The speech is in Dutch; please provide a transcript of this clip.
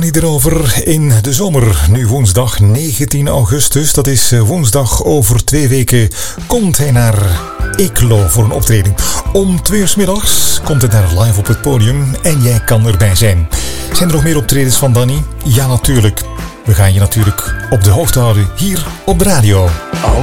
Danny erover in de zomer. Nu woensdag 19 augustus, dat is woensdag over 2 weken, komt hij naar Eeklo voor een optreden. Om 2 uur 's middags komt hij daar live op het podium en jij kan erbij zijn. Zijn er nog meer optredens van Danny? Ja, natuurlijk. We gaan je natuurlijk op de hoogte houden hier op de radio.